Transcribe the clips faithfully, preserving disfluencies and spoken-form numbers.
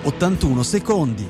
ottantuno secondi.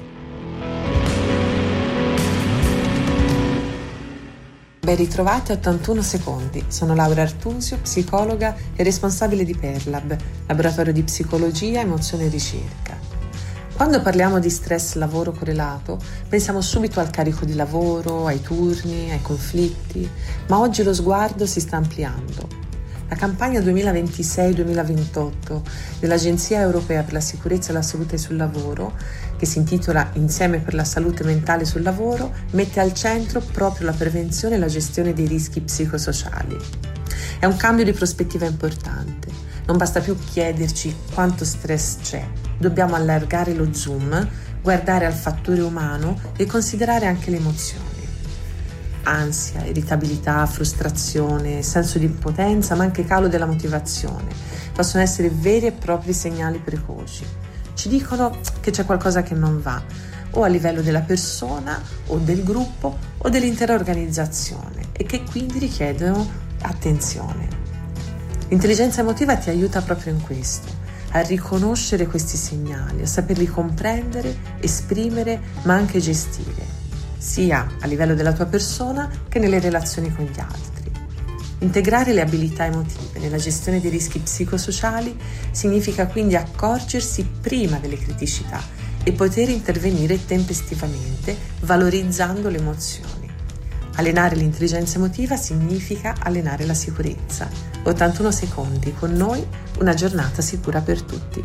Ben ritrovati a ottantuno secondi. Sono Laura Artusio, psicologa e responsabile di Perlab, laboratorio di psicologia, emozione e ricerca. Quando parliamo di stress lavoro correlato, pensiamo subito al carico di lavoro, ai turni, ai conflitti, ma oggi lo sguardo si sta ampliando. La campagna duemilaventisei duemilaventotto dell'Agenzia Europea per la Sicurezza e la Salute sul Lavoro, che si intitola Insieme per la salute mentale sul lavoro, mette al centro proprio la prevenzione e la gestione dei rischi psicosociali. È un cambio di prospettiva importante. Non basta più chiederci quanto stress c'è, dobbiamo allargare lo zoom, guardare al fattore umano e considerare anche le emozioni. Ansia, irritabilità, frustrazione, senso di impotenza, ma anche calo della motivazione possono essere veri e propri segnali precoci. Ci dicono che c'è qualcosa che non va, o a livello della persona, o del gruppo, o dell'intera organizzazione, e che quindi richiedono attenzione. L'intelligenza emotiva ti aiuta proprio in questo, a riconoscere questi segnali, a saperli comprendere, esprimere, ma anche gestire, sia a livello della tua persona che nelle relazioni con gli altri. Integrare le abilità emotive nella gestione dei rischi psicosociali significa quindi accorgersi prima delle criticità e poter intervenire tempestivamente valorizzando le emozioni. Allenare l'intelligenza emotiva significa allenare la sicurezza. ottantuno secondi con noi, una giornata sicura per tutti.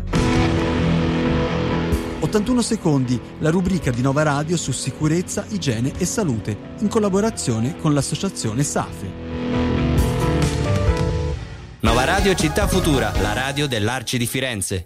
ottantuno secondi, la rubrica di Nova Radio su sicurezza, igiene e salute, in collaborazione con l'associazione SAFE. Nova Radio Città Futura, la radio dell'Arci di Firenze.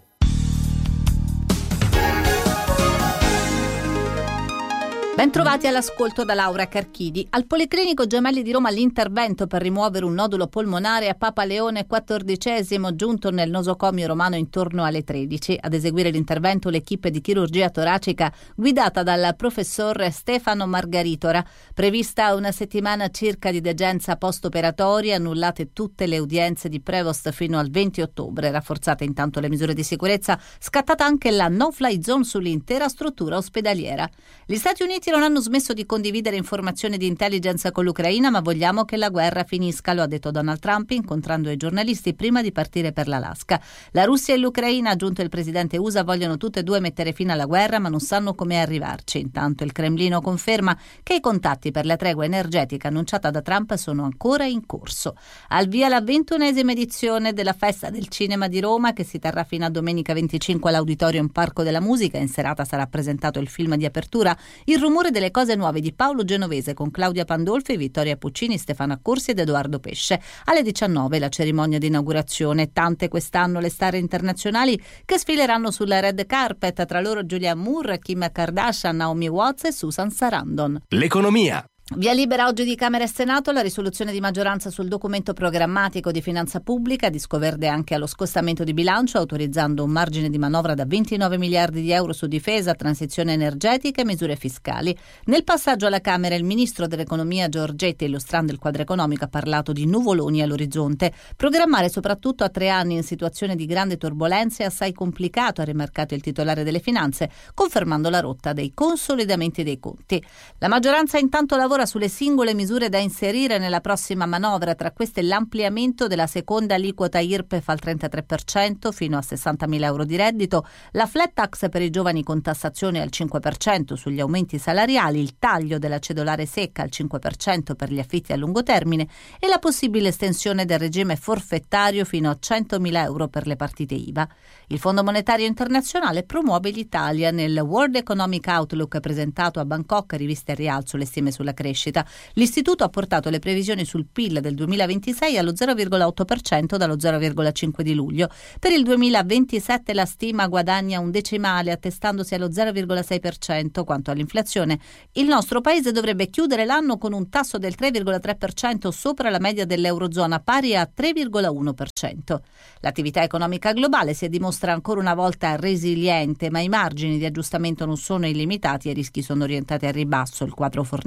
Bentrovati all'ascolto da Laura Carchidi. Al Policlinico Gemelli di Roma l'intervento per rimuovere un nodulo polmonare a Papa Leone quattordicesimo giunto nel nosocomio romano intorno alle tredici. Ad eseguire l'intervento l'equipe di chirurgia toracica guidata dal professor Stefano Margaritora. Prevista una settimana circa di degenza post-operatoria, annullate tutte le udienze di Prevost fino al venti ottobre. Rafforzate intanto le misure di sicurezza, scattata anche la no-fly zone sull'intera struttura ospedaliera. Gli Stati Uniti non hanno smesso di condividere informazioni di intelligence con l'Ucraina, ma vogliamo che la guerra finisca, lo ha detto Donald Trump incontrando i giornalisti prima di partire per l'Alaska. La Russia e l'Ucraina, ha aggiunto il presidente U S A, vogliono tutte e due mettere fine alla guerra, ma non sanno come arrivarci. Intanto il Cremlino conferma che i contatti per la tregua energetica annunciata da Trump sono ancora in corso. Al via la ventunesima edizione della Festa del Cinema di Roma, che si terrà fino a domenica venticinque all'Auditorium Parco della Musica. In serata sarà presentato il film di apertura Il rumore delle cose nuove di Paolo Genovese, con Claudia Pandolfi, Vittoria Puccini, Stefano Accorsi ed Edoardo Pesce. Alle diciannove la cerimonia di inaugurazione. Tante quest'anno le star internazionali che sfileranno sulla red carpet, tra loro Julianne Moore, Kim Kardashian, Naomi Watts e Susan Sarandon. L'economia. Via libera oggi di Camera e Senato la risoluzione di maggioranza sul documento programmatico di finanza pubblica, disco verde anche allo scostamento di bilancio, autorizzando un margine di manovra da ventinove miliardi di euro su difesa, transizione energetica e misure fiscali. Nel passaggio alla Camera il ministro dell'economia Giorgetti, illustrando il quadro economico, ha parlato di nuvoloni all'orizzonte. Programmare soprattutto a tre anni in situazione di grande turbolenza è assai complicato, ha rimarcato il titolare delle finanze, confermando la rotta dei consolidamenti dei conti. La maggioranza intanto lavora sulle singole misure da inserire nella prossima manovra, tra queste l'ampliamento della seconda aliquota I R P E F al trentatré per cento fino a sessantamila euro di reddito, la flat tax per i giovani con tassazione al cinque per cento sugli aumenti salariali, il taglio della cedolare secca al cinque per cento per gli affitti a lungo termine e la possibile estensione del regime forfettario fino a centomila euro per le partite I V A. Il Fondo Monetario Internazionale promuove l'Italia nel World Economic Outlook presentato a Bangkok, riviste a rialzo le stime sulla crescita. L'istituto ha portato le previsioni sul P I L del duemilaventisei allo zero virgola otto per cento dallo zero virgola cinque di luglio. Per il duemilaventisette la stima guadagna un decimale, attestandosi allo zero virgola sei per cento. Quanto all'inflazione, il nostro paese dovrebbe chiudere l'anno con un tasso del tre virgola tre per cento sopra la media dell'Eurozona, pari a tre virgola uno per cento. L'attività economica globale si dimostra ancora una volta resiliente, ma i margini di aggiustamento non sono illimitati e i rischi sono orientati al ribasso. Il quadro fornito dalla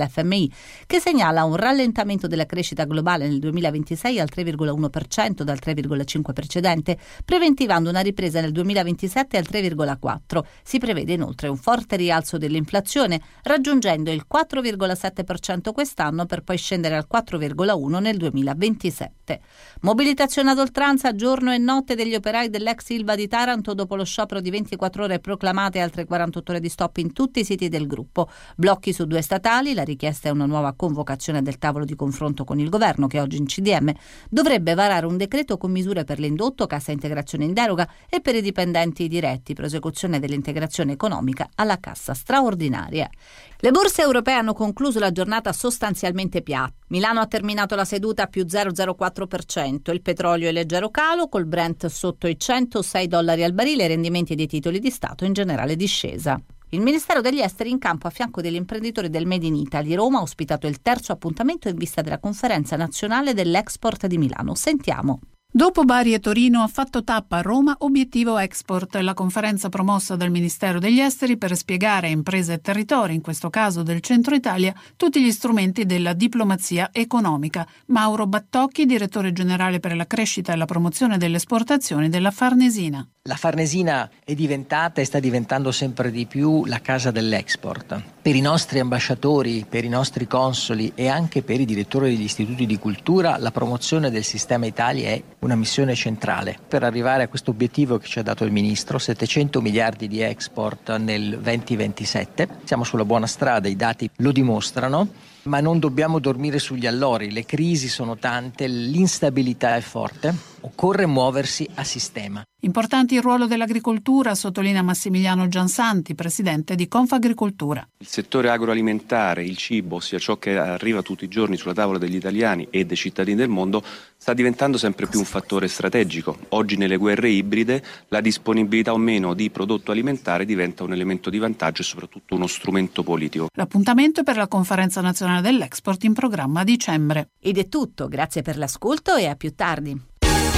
dell'F M I, che segnala un rallentamento della crescita globale nel duemilaventisei al tre virgola uno per cento dal tre virgola cinque per cento precedente, preventivando una ripresa nel duemilaventisette al tre virgola quattro. Si prevede inoltre un forte rialzo dell'inflazione, raggiungendo il quattro virgola sette per cento quest'anno per poi scendere al quattro virgola uno nel duemilaventisette. Mobilitazione ad oltranza giorno e notte degli operai dell'ex Ilva di Taranto dopo lo sciopero di ventiquattro ore proclamate e altre quarantotto ore di stop in tutti i siti del gruppo. Blocchi su due statali, la richiesta è una nuova convocazione del tavolo di confronto con il governo che oggi in C D M dovrebbe varare un decreto con misure per l'indotto, cassa integrazione in deroga e per i dipendenti diretti, prosecuzione dell'integrazione economica alla cassa straordinaria. Le borse europee hanno concluso la giornata sostanzialmente piatta. Milano ha terminato la seduta a più zero virgola zero quattro per cento, il petrolio è leggero calo, col Brent sotto i centosei dollari al barile e i rendimenti dei titoli di Stato in generale discesa. Il Ministero degli Esteri in campo a fianco degli imprenditori del Made in Italy. Roma ha ospitato il terzo appuntamento in vista della Conferenza Nazionale dell'Export di Milano. Sentiamo. Dopo Bari e Torino ha fatto tappa a Roma Obiettivo Export, la conferenza promossa dal Ministero degli Esteri per spiegare a imprese e territori, in questo caso del Centro Italia, tutti gli strumenti della diplomazia economica. Mauro Battocchi, direttore generale per la crescita e la promozione delle esportazioni della Farnesina. La Farnesina è diventata e sta diventando sempre di più la casa dell'export. Per i nostri ambasciatori, per i nostri consoli e anche per i direttori degli istituti di cultura, la promozione del sistema Italia è una missione centrale. Per arrivare a questo obiettivo che ci ha dato il Ministro, settecento miliardi di export nel duemilaventisette, siamo sulla buona strada, i dati lo dimostrano, ma non dobbiamo dormire sugli allori, le crisi sono tante, l'instabilità è forte, occorre muoversi a sistema. Importante il ruolo dell'agricoltura, sottolinea Massimiliano Giansanti, presidente di Confagricoltura. Il settore agroalimentare, il cibo, ossia ciò che arriva tutti i giorni sulla tavola degli italiani e dei cittadini del mondo, sta diventando sempre più un fattore strategico. Oggi nelle guerre ibride la disponibilità o meno di prodotto alimentare diventa un elemento di vantaggio e soprattutto uno strumento politico. L'appuntamento è per la Conferenza Nazionale dell'Export in programma a dicembre. Ed è tutto, grazie per l'ascolto e a più tardi.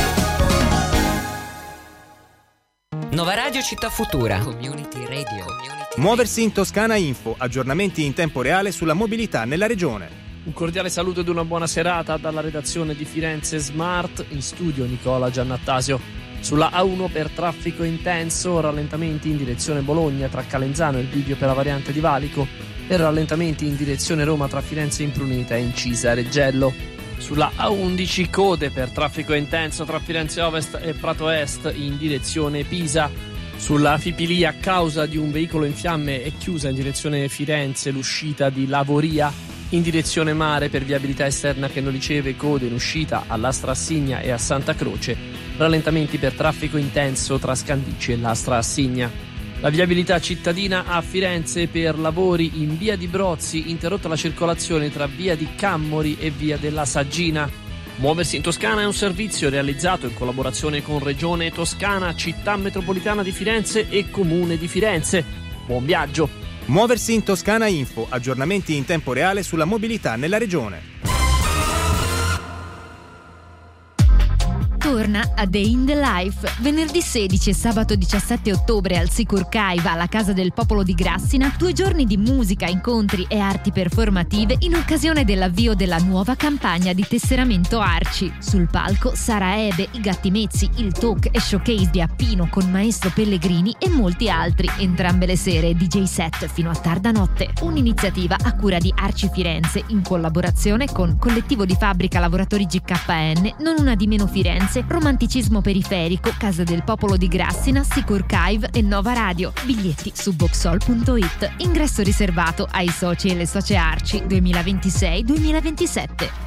Nova Radio Città Futura. Community Radio. Community Muoversi in Toscana Info, aggiornamenti in tempo reale sulla mobilità nella regione. Un cordiale saluto ed una buona serata dalla redazione di Firenze Smart, in studio Nicola Giannattasio. Sulla A uno per traffico intenso, rallentamenti in direzione Bologna tra Calenzano e il bivio per la variante di Valico e rallentamenti in direzione Roma tra Firenze Imprunita e Incisa Reggello. Sulla A undici code per traffico intenso tra Firenze Ovest e Prato Est in direzione Pisa. Sulla Fipilia, a causa di un veicolo in fiamme, è chiusa in direzione Firenze l'uscita di Lavoria. In direzione mare per viabilità esterna che non riceve code in uscita all'Astra Assigna e a Santa Croce. Rallentamenti per traffico intenso tra Scandicci e l'Astra Assigna. La viabilità cittadina a Firenze per lavori in via di Brozzi, interrotta la circolazione tra via di Cammori e via della Saggina. Muoversi in Toscana è un servizio realizzato in collaborazione con Regione Toscana, Città Metropolitana di Firenze e Comune di Firenze. Buon viaggio! Muoversi in Toscana Info, aggiornamenti in tempo reale sulla mobilità nella regione. Torna a Day in the Life, venerdì sedici e sabato diciassette ottobre al Sicur Caiva, alla Casa del Popolo di Grassina, due giorni di musica, incontri e arti performative in occasione dell'avvio della nuova campagna di tesseramento Arci. Sul palco Sara Ebe, i Gatti Mezzi, il talk e showcase di Appino con Maestro Pellegrini e molti altri, entrambe le sere D J set fino a tarda notte. Un'iniziativa a cura di Arci Firenze in collaborazione con Collettivo di Fabbrica Lavoratori G K N, Non Una di Meno Firenze, Romanticismo Periferico, Casa del Popolo di Grassina, Sicur Caive e Nova Radio. Biglietti su boxol punto it. Ingresso riservato ai soci e le socie Arci duemilaventisei duemilaventisette.